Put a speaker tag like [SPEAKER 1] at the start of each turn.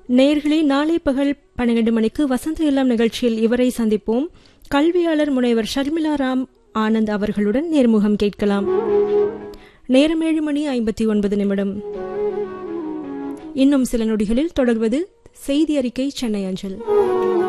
[SPEAKER 1] நேயர்களே, நாளை பகல் 12 மணிக்கு வசந்த இல்லம் நிகழ்ச்சியில் இவரை சந்திப்போம். கல்வியாளர் முனைவர் ஷர்மிளா ராம் ஆனந்த் அவர்களுடன் நேர்முகம் கேட்கலாம். நேரம் 7:59. இன்னும் சில நொடிகளில் தொடர்வது செய்தி அறிக்கை சென்னை அஞ்சல்.